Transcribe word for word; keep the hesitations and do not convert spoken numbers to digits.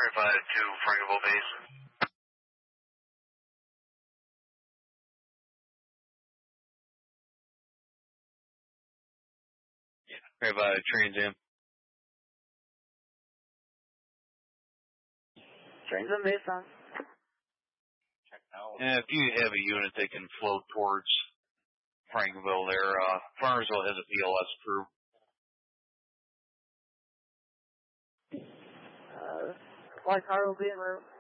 three five two, Frankville base. Yeah, three five Trans Am. Trans Am base on. And if you have a unit that can float towards Frankville there, uh, Farmersville has a P L S crew. Uh, flight car will be en route.